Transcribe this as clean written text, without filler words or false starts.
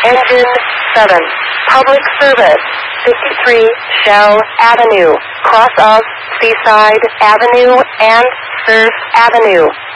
Engine 7, public service, 53 Shell Avenue, cross of Seaside Avenue and Surf Avenue.